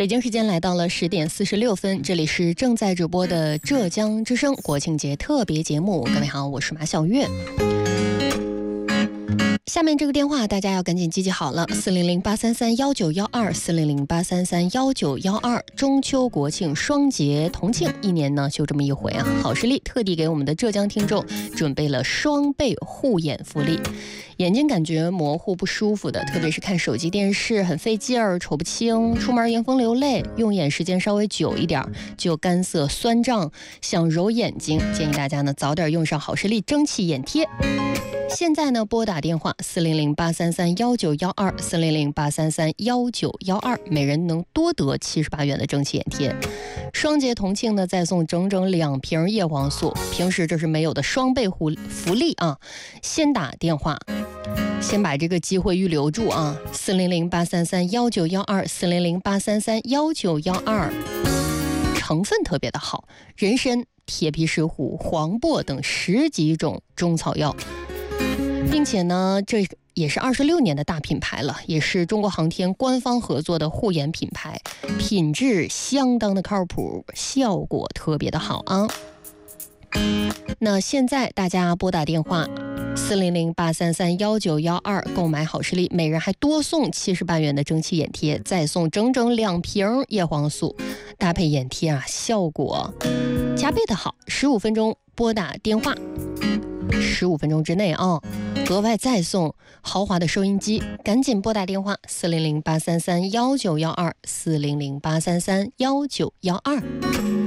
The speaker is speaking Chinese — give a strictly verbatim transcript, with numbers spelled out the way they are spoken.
北京时间来到了十点四十六分，这里是正在直播的浙江之声国庆节特别节目。各位好，我是马小月。下面这个电话大家要赶紧记记好了，四零零八三三幺九幺二，四零零八三三幺九幺二。中秋国庆双节同庆，一年呢就这么一回啊。好视力特地给我们的浙江听众准备了双倍护眼福利。眼睛感觉模糊不舒服的，特别是看手机电视很费劲儿，瞅不清，出门迎风流泪，用眼时间稍微久一点就干涩酸胀，想揉眼睛，建议大家呢早点用上好视力蒸汽眼贴。现在呢拨打电话四零零八三三幺九幺二，四零零八三三幺九幺二，每人能多得七十八元的蒸汽眼贴。双节同庆呢再送整整两瓶叶黄素，平时这是没有的双倍福利啊！先打电话，先把这个机会预留住啊！四零零八三三幺九幺二，四零零八三三幺九幺二，成分特别的好，人参、铁皮石斛、黄柏等十几种中草药，并且呢，这也是二十六年的大品牌了，也是中国航天官方合作的护眼品牌，品质相当的靠谱，效果特别的好啊！那现在大家拨打电话四零零八三三幺九幺二购买好视力，每人还多送七十八元的蒸汽眼贴，再送整整两瓶叶黄素，搭配眼贴啊，效果加倍的好。十五分钟拨打电话，十五分钟之内啊，额外再送豪华的收音机，赶紧拨打电话四零零八三三幺九幺二，四零零八三三幺九幺二。